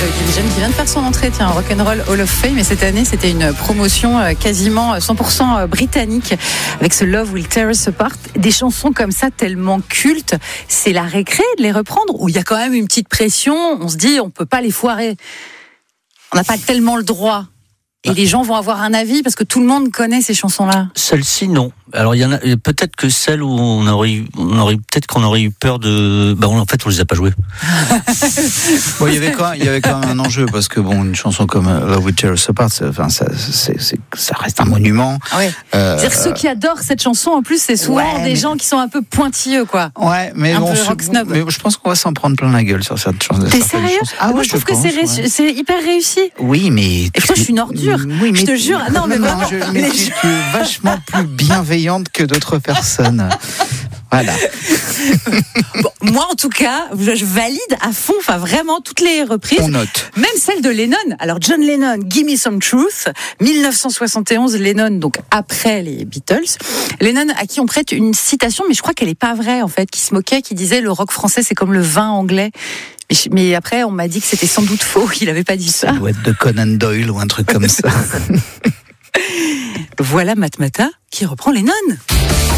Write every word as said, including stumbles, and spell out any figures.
Joy Division qui vient de faire son entrée, tiens, Rock'n'Roll Hall of Fame. Et cette année, c'était une promotion quasiment cent pour cent britannique avec ce Love Will Tear Us Apart. Des chansons comme ça, tellement cultes, c'est la récré de les reprendre ou il y a quand même une petite pression, on se dit on peut pas les foirer. On n'a pas tellement le droit. Et les gens vont avoir un avis parce que tout le monde connaît ces chansons-là. Celle-ci, non. Alors, il y en a, peut-être que celle où on aurait eu, on aurait, peut-être qu'on aurait eu peur de, bah, en fait, on les a pas jouées. Bon, il y avait quand même, il y avait quand même un enjeu parce que bon, une chanson comme Love Will Tear Us Apart, enfin, ça, c'est, c'est, ça reste un monument. Ah ouais. Euh, C'est-à-dire ceux qui adorent cette chanson, en plus, c'est souvent ouais, des mais... gens qui sont un peu pointilleux, quoi. Ouais, mais un bon, peu rock snob. Mais je pense qu'on va s'en prendre plein la gueule sur cette chanson. T'es sérieux? Ah ouais, moi, je trouve je que pense, c'est, ré... ouais. c'est hyper réussi. Oui, mais. Et pourtant, je suis une ordure. Oui, mais je te jure. Non, mais non, vraiment. Je, mais tu, tu es vachement plus bienveillante que d'autres personnes. Voilà. Bon, moi, en tout cas, je valide à fond, enfin vraiment toutes les reprises. On note. Même celle de Lennon. Alors John Lennon, Give Me Some Truth, dix-neuf cent soixante et onze. Lennon, donc après les Beatles. Lennon, à qui on prête une citation, mais je crois qu'elle est pas vraie en fait, qui se moquait, qui disait le rock français c'est comme le vin anglais. Mais après, on m'a dit que c'était sans doute faux, qu'il avait pas dit ça. Ça doit être de Conan Doyle ou un truc comme ça. Voilà Matmata qui reprend Lennon.